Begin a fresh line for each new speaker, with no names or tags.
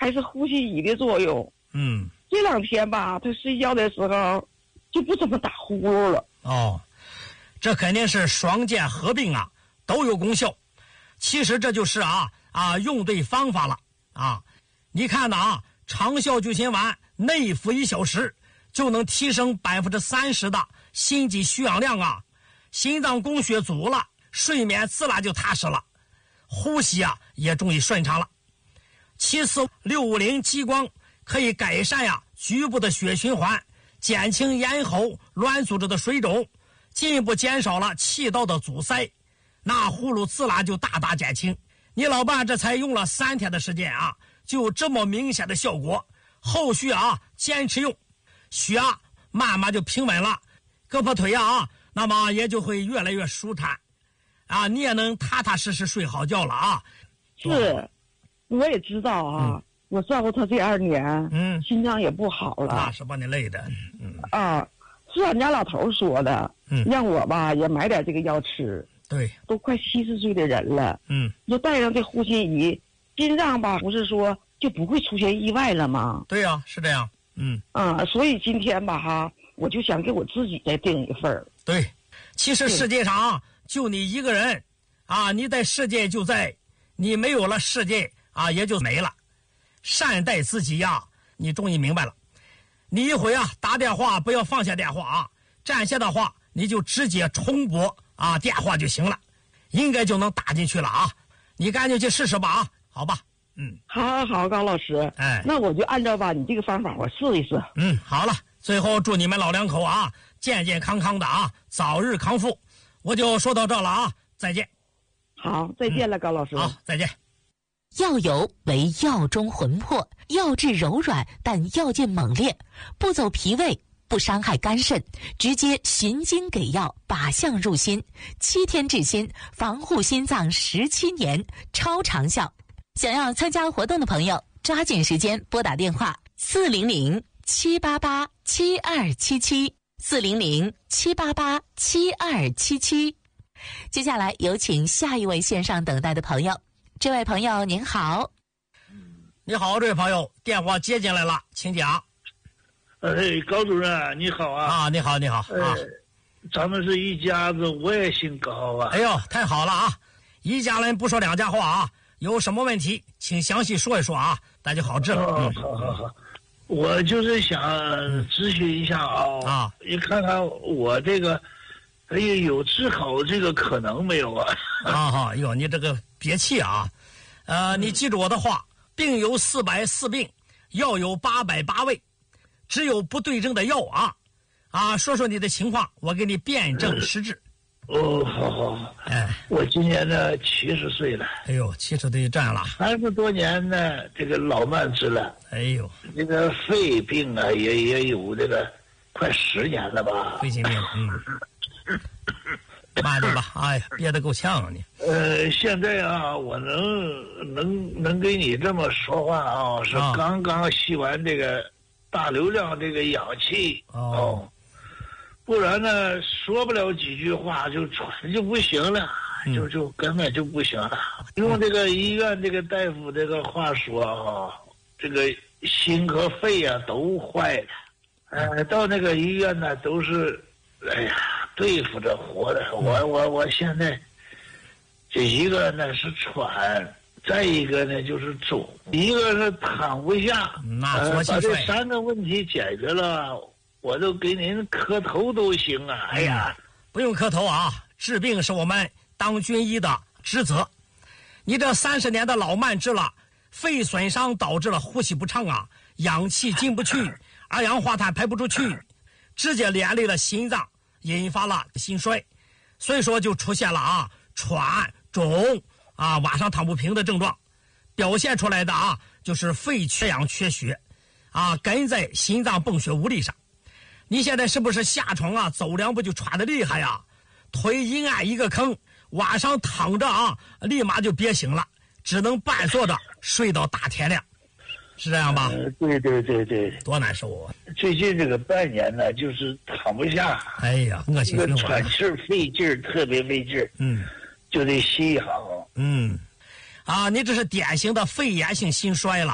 还是呼吸仪的作用。这2天吧，他睡觉的时候就不怎么打呼噜了。
哦，这肯定是双剑合并啊，都有功效。其实这就是用对方法了啊。你看的长效救心丸内服1小时就能提升30%的心肌需氧量啊，心脏供血足了，睡眠自然就踏实了，呼吸也终于顺畅了。其次，650激光可以改善局部的血循环，减轻咽喉软组织的水肿，进一步减少了气道的阻塞，那呼噜自然就大大减轻。你老伴这才用了3天的时间就有这么明显的效果，后续坚持用，血慢慢就平稳了，胳膊腿那么也就会越来越舒坦你也能踏踏实实睡好觉了
是，我也知道我照顾他这2年，心脏也不好了，
那是把你累的。
是俺家老头说的，让我吧也买点这个药吃。
对，
都快70岁的人了，就带上这呼吸仪，心脏吧不是说就不会出现意外了吗？
对呀，是这样。
所以今天吧我就想给我自己再订一份。
对，其实世界上就你一个人你在世界就在，你没有了世界也就没了。善待自己你终于明白了。你一会打电话不要放下电话占线的话你就直接重拨电话就行了，应该就能打进去了你赶紧去试试吧好吧。
好，高老师，那我就按照吧你这个方法我试一试。
好了，最后祝你们老两口健健康康的早日康复。我就说到这了再见。
好，再见了，高老师。
好，再见。
药油为药中魂魄，药质柔软，但药劲猛烈，不走脾胃，不伤害肝肾，直接循经给药，靶向入心，7天治心，防护心脏17年，超长效。想要参加活动的朋友，抓紧时间拨打电话400-788-7277，400-788-7277。接下来有请下一位线上等待的朋友。这位朋友您好。
你好，这位朋友，电话接进来了，请讲。
高主任你好
你好
咱们是一家子，我也姓高
哎呦，太好了一家人不说两家话有什么问题请详细说一说大家好治了。
好，我就是想咨询一下你看看我这个有治好这个可能没有
哟，你这个别气你记住我的话，病有404病，药有808味，只有不对症的药说说你的情况，我给你辨证施治。
好。我今年呢70岁了。
哎呦，70岁占了
30多年呢，这个老慢支了。
哎呦，
这个肺病也有这个快10年了吧。
肺疾病慢点吧，憋得够呛你。
现在我能跟你这么说话是刚刚吸完这个大流量这个氧气不然呢说不了几句话就喘就不行了，就根本就不行了。用这个医院这个大夫这个话说这个心和肺都坏了。到那个医院呢都是对付着活的。我现在这一个呢是喘，再一个呢就是肿，一个是躺不下。把这3个问题解决了，我都给您磕头都行
不用磕头治病是我们当军医的职责。你这30年的老慢支了，肺损伤导致了呼吸不畅氧气进不去，二氧化碳排不出去，直接连累了心脏，引发了心衰，所以说就出现了喘肿晚上躺不平的症状，表现出来的就是肺缺氧缺血根在心脏泵血无力上。你现在是不是下床走2步就喘得厉害腿一按一个坑，晚上躺着立马就憋醒了，只能半坐着睡到大天亮，是这样吧？
对，
多难受
最近这个半年呢就是躺不下。
哎呀，恶心死我了。
喘气儿费劲儿，特别费劲儿。就得吸氧。
你这是典型的肺炎性心衰了